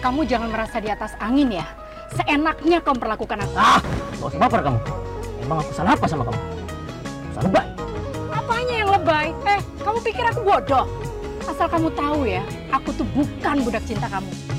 Kamu jangan merasa di atas angin ya. Seenaknya kamu perlakukan aku. Gak usah baper kamu. Emang aku salah apa sama kamu? Salah lebay. Apanya yang lebay? Kamu pikir aku bodoh? Asal kamu tahu ya, aku tuh bukan budak cinta kamu.